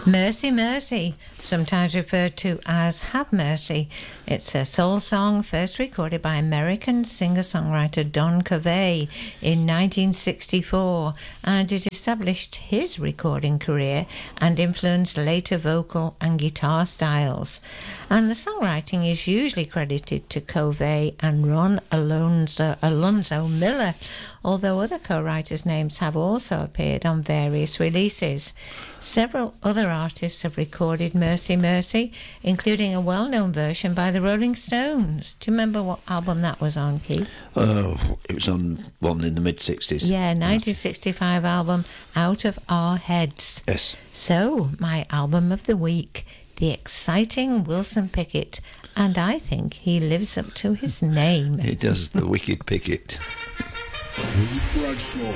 Mercy, Mercy, sometimes referred to as Have Mercy. It's a soul song first recorded by American singer-songwriter Don Covay in 1964, and it established his recording career and influenced later vocal and guitar styles. And the songwriting is usually credited to Covay and Ron Alonzo Miller, although other co-writers' names have also appeared on various releases. Several other artists have recorded Mercy, Mercy, including a well-known version by the Rolling Stones. Do you remember what album that was on, Keith? Oh, it was on one in the mid-60s. Yeah, 1965 album, Out of Our Heads. Yes. So, my album of the week, the exciting Wilson Pickett, and I think he lives up to his name. He does, the Wicked Pickett. With Bradshaw.